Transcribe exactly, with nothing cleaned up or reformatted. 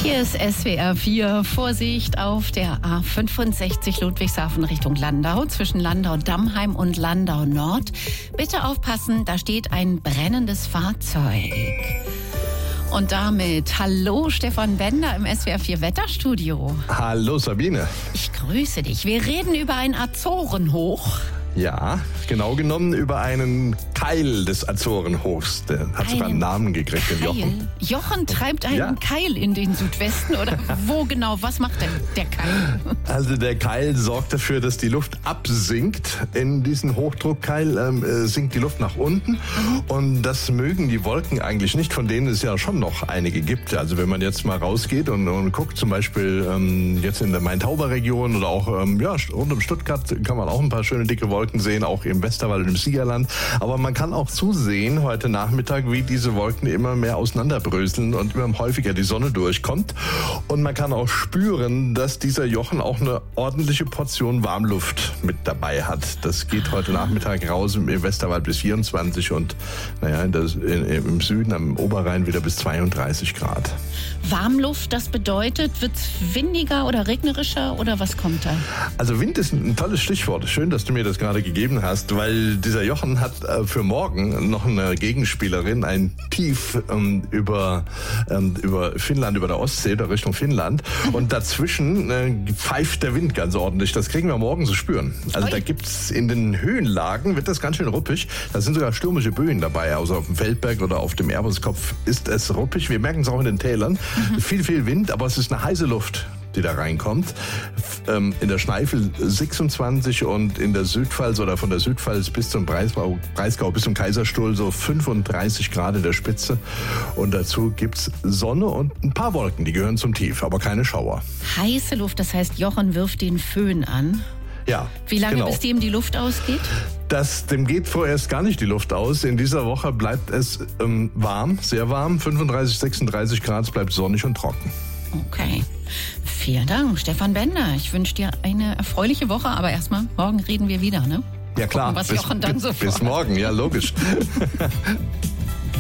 Hier ist S W R vier. Vorsicht auf der A fünfundsechzig Ludwigshafen Richtung Landau, zwischen Landau-Dammheim und Landau-Nord. Bitte aufpassen, da steht ein brennendes Fahrzeug. Und damit hallo Stefan Bender im S W R vier Wetterstudio. Hallo Sabine. Ich grüße dich. Wir reden über ein Azorenhoch. Ja, genau genommen über einen Keil des Azorenhochs. Der hat sogar einen Namen gekriegt, den Jochen. Jochen treibt einen Ja. Keil in den Südwesten, oder wo genau? Was macht denn der Keil? Also der Keil sorgt dafür, dass die Luft absinkt. In diesen Hochdruckkeil ähm, äh, sinkt die Luft nach unten. Und das mögen die Wolken eigentlich nicht, von denen es ja schon noch einige gibt. Also wenn man jetzt mal rausgeht und, und guckt, zum Beispiel ähm, jetzt in der Main-Tauber-Region oder auch ähm, ja, rund um Stuttgart kann man auch ein paar schöne dicke Wolken sehen, auch im Westerwald und im Siegerland. Aber man kann auch zusehen heute Nachmittag, wie diese Wolken immer mehr auseinanderbröseln und immer häufiger die Sonne durchkommt. Und man kann auch spüren, dass dieser Jochen auch eine ordentliche Portion Warmluft mit dabei hat. Das geht heute Nachmittag raus im Westerwald bis vierundzwanzig und naja, in das, in, im Süden am Oberrhein wieder bis zweiunddreißig Grad. Warmluft, das bedeutet, wird es windiger oder regnerischer oder was kommt da? Also Wind ist ein tolles Stichwort. Schön, dass du mir das gerade gegeben hast, weil dieser Jochen hat äh, für morgen noch eine Gegenspielerin, ein Tief ähm, über, ähm, über Finnland, über der Ostsee, oder Richtung Finnland. Und dazwischen äh, pfeift der Wind ganz ordentlich. Das kriegen wir morgen zu spüren. Also da gibt's in den Höhenlagen, wird das ganz schön ruppig. Da sind sogar stürmische Böen dabei. Also auf dem Feldberg oder auf dem Erbuskopf ist es ruppig. Wir merken es auch in den Tälern. Mhm. Viel, viel Wind, aber es ist eine heiße Luft, die da reinkommt. Ähm, in der Schneifel sechsundzwanzig und in der Südpfalz oder von der Südpfalz bis zum Breisgau, Breisgau bis zum Kaiserstuhl so fünfunddreißig Grad in der Spitze. Und dazu gibt's Sonne und ein paar Wolken, die gehören zum Tief, aber keine Schauer. Heiße Luft, das heißt, Jochen wirft den Föhn an. Ja, Wie lange, genau. bis dem die Luft ausgeht? Das, dem geht vorerst gar nicht die Luft aus. In dieser Woche bleibt es ähm, warm, sehr warm, fünfunddreißig, sechsunddreißig Grad, es bleibt sonnig und trocken. Okay. Vielen Dank, Stefan Bender. Ich wünsche dir eine erfreuliche Woche, aber erstmal, morgen reden wir wieder, ne? Ja klar, Gucken, was bis, Jochen dann so bis vorhat. morgen, ja logisch.